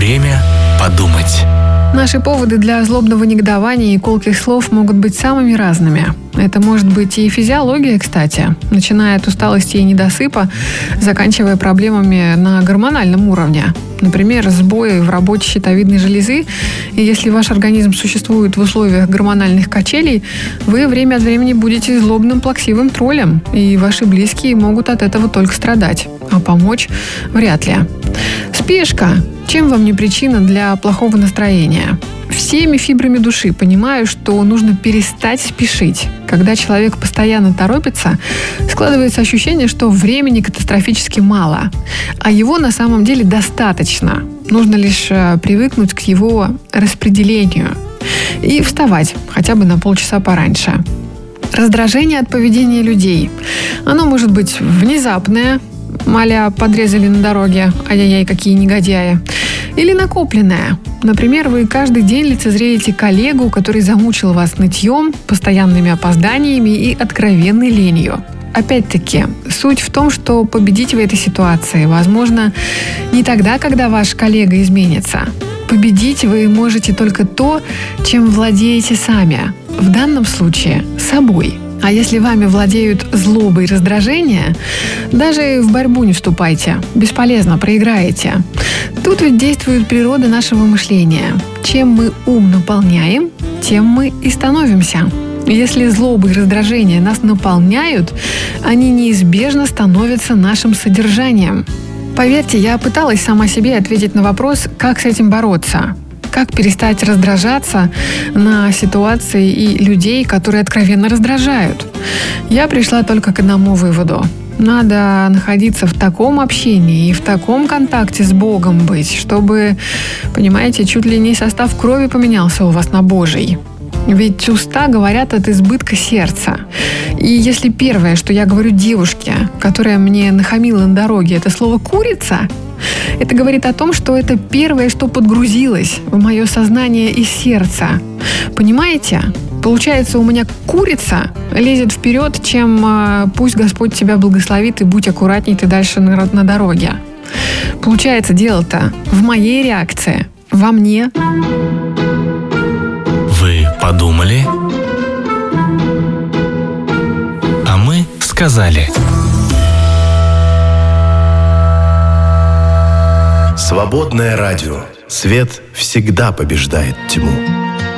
Время подумать. Наши поводы для злобного негодования и колких слов могут быть самыми разными. Это может быть и физиология, кстати, начиная от усталости и недосыпа, заканчивая проблемами на гормональном уровне. Например, сбои в работе щитовидной железы. И если ваш организм существует в условиях гормональных качелей, вы время от времени будете злобным плаксивым троллем, и ваши близкие могут от этого только страдать, а помочь вряд ли. Спешка. Чем вам не причина для плохого настроения? Всеми фибрами души понимаю, что нужно перестать спешить. Когда человек постоянно торопится, складывается ощущение, что времени катастрофически мало, а его на самом деле достаточно. Нужно лишь привыкнуть к его распределению и вставать хотя бы на полчаса пораньше. Раздражение от поведения людей. Оно может быть внезапное, а-ля подрезали на дороге, ай-яй-яй, какие негодяи. Или накопленное. Например, вы каждый день лицезреете коллегу, который замучил вас нытьем, постоянными опозданиями и откровенной ленью. Опять-таки, суть в том, что победить в этой ситуации возможно не тогда, когда ваш коллега изменится. Победить вы можете только то, чем владеете сами. В данном случае – собой. А если вами владеют злоба и раздражение, даже в борьбу не вступайте. Бесполезно, проиграете. Тут ведь действует природа нашего мышления. Чем мы ум наполняем, тем мы и становимся. Если злоба и раздражение нас наполняют, они неизбежно становятся нашим содержанием. Поверьте, я пыталась сама себе ответить на вопрос, как с этим бороться. Как перестать раздражаться на ситуации и людей, которые откровенно раздражают? Я пришла только к одному выводу. Надо находиться в таком общении и в таком контакте с Богом быть, чтобы, понимаете, чуть ли не состав крови поменялся у вас на Божий. Ведь уста говорят от избытка сердца. И если первое, что я говорю девушке, которая мне нахамила на дороге, это слово «курица», это говорит о том, что это первое, что подгрузилось в мое сознание и сердце. Понимаете? Получается, у меня курица лезет вперед, чем «пусть Господь тебя благословит и будь аккуратней ты дальше на дороге». Получается, дело-то в моей реакции, во мне. Вы подумали? А мы сказали. Свободное радио. Свет всегда побеждает тьму.